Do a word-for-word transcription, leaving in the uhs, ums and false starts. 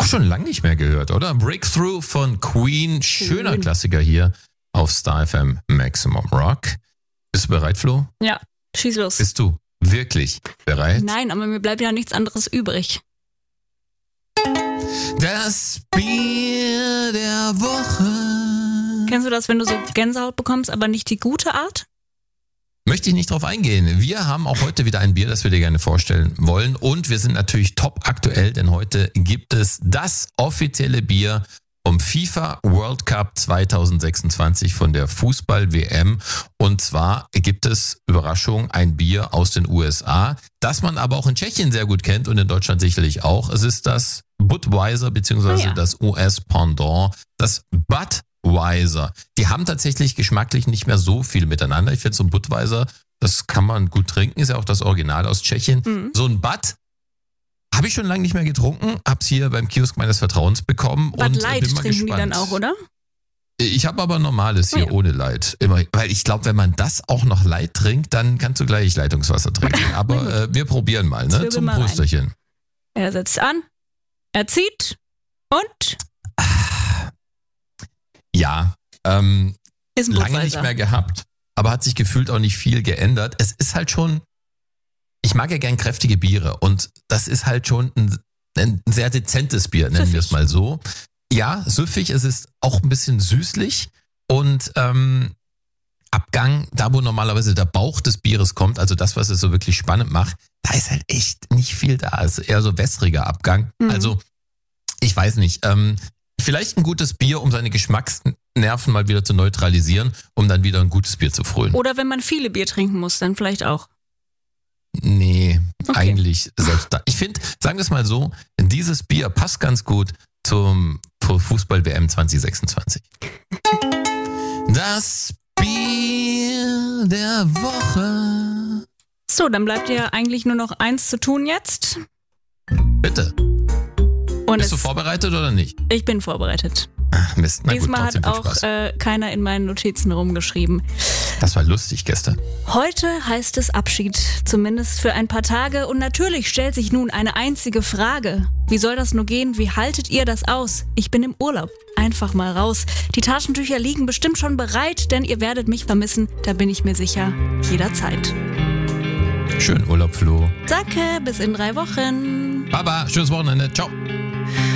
schon lange nicht mehr gehört, oder? Breakthrough von Queen. Schöner Schön. Klassiker hier auf Star F M Maximum Rock. Bist du bereit, Flo? Ja, schieß los. Bist du wirklich bereit? Nein, aber mir bleibt ja nichts anderes übrig. Das Bier der Woche. Kennst du das, wenn du so Gänsehaut bekommst, aber nicht die gute Art? Möchte ich nicht drauf eingehen. Wir haben auch heute wieder ein Bier, das wir dir gerne vorstellen wollen. Und wir sind natürlich top aktuell, denn heute gibt es das offizielle Bier vom FIFA World Cup zwanzig sechsundzwanzig von der Fußball-W M. Und zwar gibt es, Überraschung, ein Bier aus den U S A, das man aber auch in Tschechien sehr gut kennt und in Deutschland sicherlich auch. Es ist das Budweiser beziehungsweise Ah ja. das U S-Pendant, das Budweiser. Die haben tatsächlich geschmacklich nicht mehr so viel miteinander. Ich finde so ein Budweiser, das kann man gut trinken, ist ja auch das Original aus Tschechien. Mhm. So ein Bud habe ich schon lange nicht mehr getrunken, hab's hier beim Kiosk meines Vertrauens bekommen. Bud und Light bin mal trinken gespannt. die dann auch, oder? Ich habe aber normales hier Oh ja. ohne Light. Immer, weil ich glaube, wenn man das auch noch Light trinkt, dann kannst du gleich Leitungswasser trinken. Aber äh, wir probieren mal, ne? Zwirbel Zum mal rein. Prösterchen. Er setzt an, er zieht und Ja, ähm, ist ein lange Budweiser. nicht mehr gehabt, aber hat sich gefühlt auch nicht viel geändert. Es ist halt schon, ich mag ja gern kräftige Biere und das ist halt schon ein, ein sehr dezentes Bier, nennen wir es Süffig. mal so. Ja, süffig, es ist auch ein bisschen süßlich und ähm, Abgang, da wo normalerweise der Bauch des Bieres kommt, also das, was es so wirklich spannend macht, da ist halt echt nicht viel da. Es ist eher so wässriger Abgang. Mhm. Also, ich weiß nicht, ähm, vielleicht ein gutes Bier, um seine Geschmacksnerven mal wieder zu neutralisieren, um dann wieder ein gutes Bier zu frönen. Oder wenn man viele Bier trinken muss, dann vielleicht auch. Nee, Okay. eigentlich selbst da. Ich finde, sagen wir es mal so, dieses Bier passt ganz gut zum Fußball-W M zwanzig sechsundzwanzig. Das Bier der Woche. So, dann bleibt ja eigentlich nur noch eins zu tun jetzt. Bitte. Und Bist es, du vorbereitet oder nicht? ich bin vorbereitet. Ach, Mist. Na gut, Diesmal trotzdem hat viel auch Spaß. äh, keiner in meinen Notizen rumgeschrieben. Das war lustig gestern. Heute heißt es Abschied, zumindest für ein paar Tage. Und natürlich stellt sich nun eine einzige Frage. Wie soll das nur gehen? Wie haltet ihr das aus? Ich bin im Urlaub. Einfach mal raus. Die Taschentücher liegen bestimmt schon bereit, denn ihr werdet mich vermissen. Da bin ich mir sicher. Jederzeit. Schönen Urlaub, Flo. Danke, bis in drei Wochen. Baba, schönes Wochenende. Ciao.